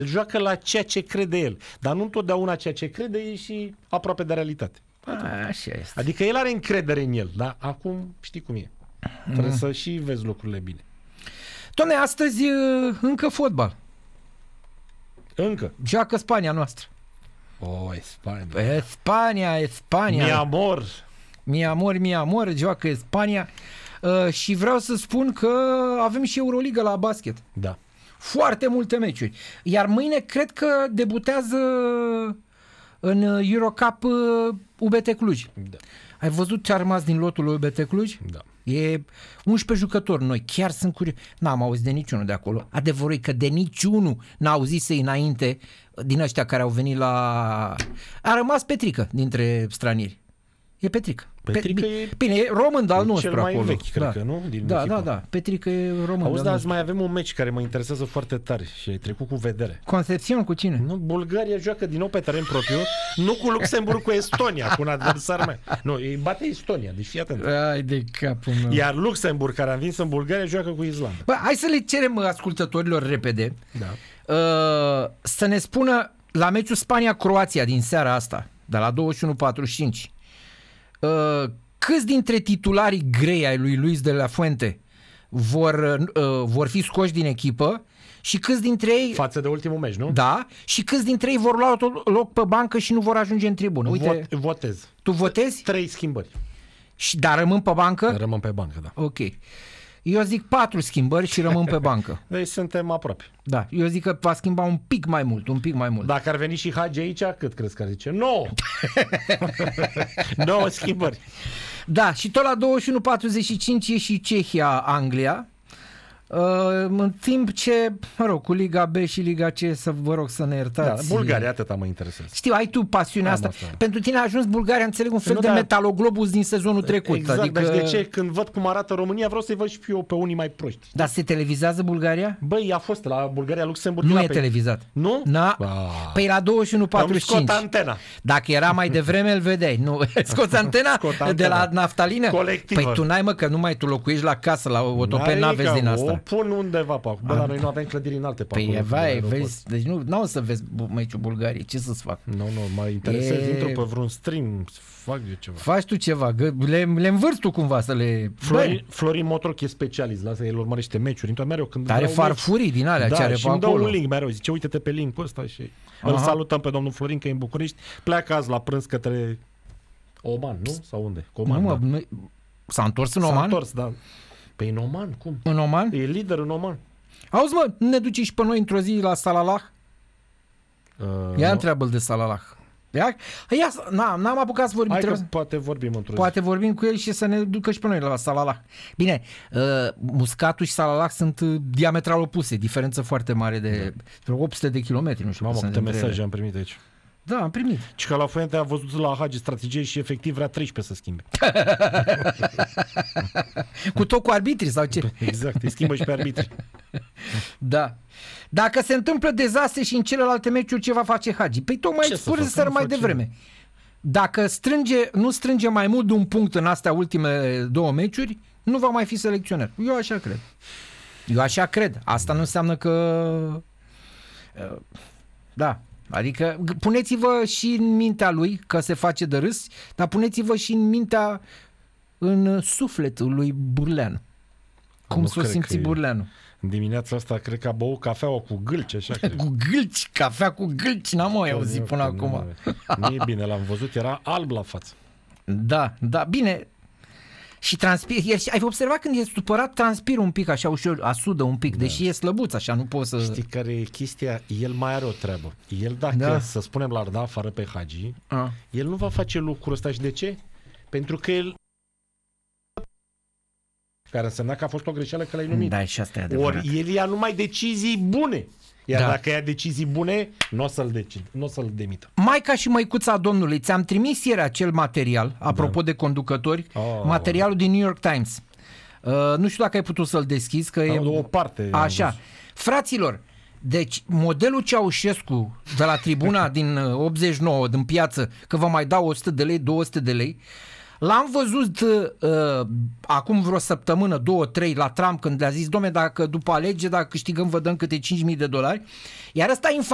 joacă la ceea ce crede el, dar nu întotdeauna ceea ce crede e și aproape de realitate. Așa este. Adică el are încredere în el, dar acum știi cum e. Trebuie să și vezi lucrurile bine. Doamne, astăzi încă fotbal. Încă. Joacă Spania noastră. Spania. Spania. Mi amor, joacă Spania. Și vreau să spun că avem și Euroliga la basket. Da. Foarte multe meciuri. Iar mâine cred că debutează în Eurocup UBT Cluj. Da. Ai văzut ce a rămas din lotul lui UBT Cluj? Da. E 11 jucători noi. Chiar sunt curios. N-am auzit de niciunul de acolo. Adevărul e că de niciunul n-a auzise înainte din ăștia care au venit la... A rămas Petrică dintre stranieri. E Petrică. Bine, e român, dar al nostru cel mai acolo. vechi, cred că, nu? Din Da. Petrică e român. Auzi, dar azi mai avem un meci care mă interesează foarte tare și ai trecut cu vedere. Concepțion cu cine? Nu, Bulgaria joacă din nou pe teren propriu, nu cu Luxemburg, cu Estonia, cu un adversar mai. Nu, îi bate Estonia, deci fii atent. Ai de capul meu. Iar Luxemburg, care a învins în Bulgaria, joacă cu Islanda. Bă, hai să le cerem ascultătorilor repede să ne spună la meciul Spania-Croația din seara asta, de la 21:45, câți dintre titularii grei ai lui Luis de la Fuente vor fi scoși din echipă și câți dintre ei... Față de ultimul meci, nu? Da, și câți dintre ei vor lua loc pe bancă și nu vor ajunge în tribună. Uite, votez. Tu votezi? 3 schimbări. Dar rămân pe bancă? Rămân pe bancă, da. Ok. Eu zic 4 schimbări și rămân pe bancă. Deci suntem aproape. Da, eu zic că va schimba un pic mai mult. Dacă ar veni și Hagi aici, cât crezi că ar zice? 9! 9 schimbări. Da, și tot la 21:45 e și Cehia-Anglia. În timp ce, cu Liga B și Liga C, să vă rog să ne iertați. Da, Bulgaria, atâta mă interesează. Știu, ai tu pasiunea asta. Pentru tine a ajuns Bulgaria, înțeleg, un fel de Metaloglobus din sezonul trecut. Exact, adică... deci de ce? Când văd cum arată România, vreau să-i văd și eu pe unii mai proști. Dar se televizează Bulgaria? Băi, a fost la Bulgaria-Luxemburg. Nu e televizat. Nu? Na. Păi la 21:45. Scot antena. Dacă era mai devreme, îl vedeai. Nu, scoți antena de la naftalină? Colectivă. Păi tu n-ai, mă, că numai tu locuiești la casă, la Otopeni, n-aveți din asta. O pun undeva pe acolo. Bă, dar noi nu avem clădiri înalte pe acolo. Păi vai, vezi, deci nu o să vezi meciul Bulgariei, ce să-ți fac? Nu, mă interesez, intru pe vreun stream, fac eu ceva. Faci tu ceva, le învârți tu cumva să le... Florin Motroc e specialist, lasă, el urmărește meciuri, mereu când are farfurii din alea, ce are și pe acolo. îmi dă un link mereu, zice, uite-te pe link-ul ăsta și îl salutăm pe domnul Florin că e în București, pleacă azi la prânz către Oman, nu? Sau unde? Oman, nu, mă, s-a întors în Oman? S-a întors, da. Păi în Oman, cum? În Oman? E lider în Oman. Auzi, mă, nu ne duci și pe noi într-o zi la Salalah? Ia întreabă-l de Salalah. N-am apucat să vorbim. Hai că poate vorbim într-o zi. Poate vorbim cu el și să ne ducă și pe noi la Salalah. Bine, Muscatul și Salalah sunt diametral opuse, diferență foarte mare de 800 de kilometri. Nu știu. Mamă, câte mesaje am primit aici. Da, am primit. Și că la Fuente a văzut la Hagi strategie și efectiv vrea 13 să schimbe. Cu tot cu arbitrii sau ce? Exact, îi schimbă și pe arbitri. Da. Dacă se întâmplă dezastre și în celelalte meciuri, ce va face Hagi? Păi tocmai spune mai devreme. Dacă nu strânge mai mult de un punct în astea ultime 2 meciuri, nu va mai fi selecționer. Eu așa cred. Asta nu înseamnă că... Da. Adică puneți-vă și în mintea lui că se face de râs, dar puneți-vă și în sufletul lui Burleanu. Cum s-o simți Burleanu? În dimineața asta cred că a băut cafeaua cu gâlci, așa cred. Cu gâlci, cafea cu gâlci, n-am mai auzit până acum. Nu e bine, l-am văzut, era alb la față. Da, bine. Și ai observat când e supărat, transpiră un pic așa ușor, asudă un pic, deși e slăbuț așa, nu poți să... Știi care e chestia? El mai are o treabă. El dacă, să spunem, l-ar da afară pe Hagi, el nu va face lucrul ăsta. Și de ce? Pentru că el... care însemna că a fost o greșeală că l-ai numit. Da, și asta e adevărat. Ori el ia numai decizii bune. Iar dacă ia decizii bune, nu o să-l demită. Maica și măicuța Domnului, ți-am trimis ieri acel material, apropo de conducători, materialul din New York Times. Nu știu dacă ai putut să-l deschizi, că e o parte. Așa. Fraților, deci modelul Ceaușescu de la tribuna din 89, din piață, că vă mai dau 100 de lei, 200 de lei, l-am văzut acum vreo săptămână, 2-3 la Trump când le-a zis, dom'le, dacă după alegeri, dacă câștigăm, vă dăm câte $5.000, iar ăsta